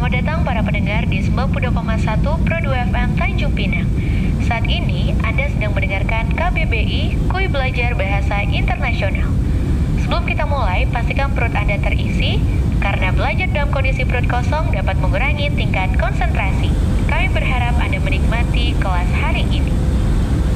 Selamat datang para pendengar di 92,1 Pro 2 FM Tanjung Pinang. Saat ini Anda sedang mendengarkan KBBI Kui Belajar Bahasa Internasional. Sebelum kita mulai, pastikan perut Anda terisi, karena belajar dalam kondisi perut kosong dapat mengurangi tingkat konsentrasi. Kami berharap Anda menikmati kelas hari ini.